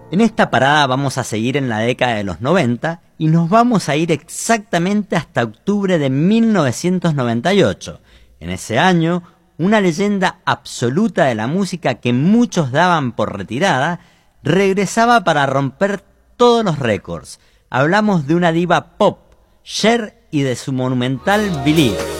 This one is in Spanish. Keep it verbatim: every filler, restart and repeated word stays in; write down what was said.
En esta parada vamos a seguir en la década de los noventa y nos vamos a ir exactamente hasta octubre de mil novecientos noventa y ocho. En ese año, una leyenda absoluta de la música que muchos daban por retirada, regresaba para romper todos los récords. Hablamos de una diva pop, Cher, y de su monumental Believe.